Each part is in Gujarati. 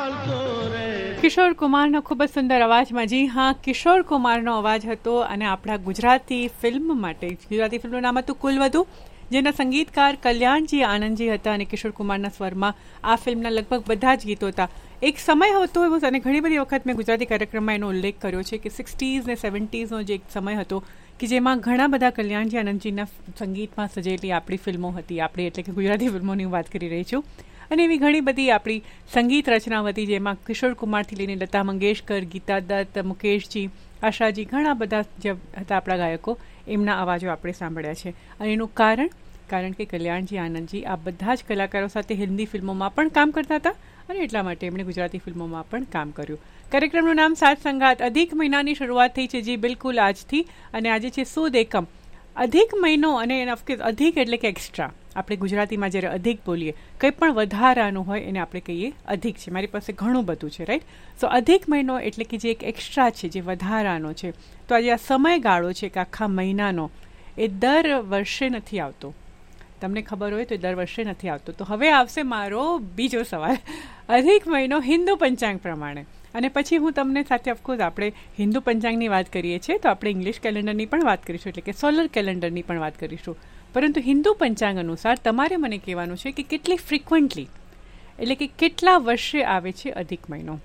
કિશોર કુમારનો ખૂબ જ સુંદર અવાજમાં, જી હા, કિશોર કુમારનો અવાજ હતો. અને આપણા ગુજરાતી ફિલ્મ માટે, ગુજરાતી ફિલ્મનું નામ હતું કુલવધુ, જેના સંગીતકાર કલ્યાણજી આનંદજી હતા અને કિશોર કુમારના સ્વરમાં આ ફિલ્મના લગભગ બધા જ ગીતો હતા. એક સમય હતો એવો, અને ઘણી બધી વખત મેં ગુજરાતી કાર્યક્રમમાં એનો ઉલ્લેખ કર્યો છે કે 60s ને 70sનો જે એક સમય હતો કે જેમાં ઘણા બધા કલ્યાણજી આનંદજીના સંગીતમાં સજેલી આપણી ફિલ્મો હતી. આપણી એટલે કે ગુજરાતી ફિલ્મોની હું વાત કરી રહી છું. અને એવી ઘણી બધી આપણી સંગીત રચનાઓ હતી જેમાં કિશોર કુમારથી લઈને લતા મંગેશકર, ગીતા દત્ત, મુકેશજી, આશાજી, ઘણા બધા જે હતા આપણા ગાયકો, એમના અવાજો આપણે સાંભળ્યા છે. અને એનું કારણ કે કલ્યાણજી આનંદજી આ બધા જ કલાકારો સાથે હિન્દી ફિલ્મોમાં પણ કામ કરતા હતા અને એટલા માટે એમણે ગુજરાતી ફિલ્મોમાં પણ કામ કર્યું. કાર્યક્રમનું નામ સાત સંગાત. અધિક મહિનાની શરૂઆત થઈ છે, જી બિલકુલ આજથી. અને આજે છે સુદ એકમ. અધિક મહિનો, અને ઓફકોર્સ અધિક એટલે કે એક્સ્ટ્રા. આપણે ગુજરાતીમાં જ્યારે અધિક બોલીએ, કંઈ પણ વધારાનું હોય એને આપણે કહીએ અધિક છે. મારી પાસે ઘણું બધું છે, રાઈટ? સો અધિક મહિનો એટલે કે જે એક એક્સ્ટ્રા છે, જે વધારાનો છે. તો આજે આ સમયગાળો છે કે આખા મહિનાનો, એ દર વર્ષે નથી આવતો. તમને ખબર હોય તો એ દર વર્ષે નથી આવતો. તો હવે આવશે મારો બીજો સવાલ. અધિક મહિનો હિન્દુ પંચાંગ પ્રમાણે, અને પછી હું તમને સાથે ઓફકોર્સ આપણે હિન્દુ પંચાંગની વાત કરીએ છીએ તો આપણે ઇંગ્લિશ કેલેન્ડરની પણ વાત કરીશું, એટલે કે સોલર કેલેન્ડરની પણ વાત કરીશું. પરંતુ હિન્દુ પંચાંગ અનુસાર તમારે મને કહેવાનું છે કે કેટલી ફ્રિકવન્ટલી, એટલે કે કેટલા વર્ષે આવે છે અધિક મહિનો.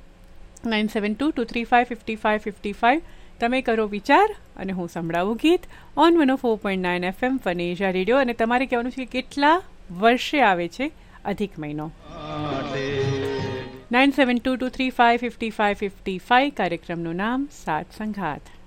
9722355555. તમે કરો વિચાર અને હું સંભળાવું ગીત ઓન 104.9 FM ફનેજા રેડિયો. અને તમારે કહેવાનું છે કે કેટલા વર્ષે આવે છે અધિક મહિનો. 9722355555. કાર્યક્રમનું નામ સાત સંઘાત.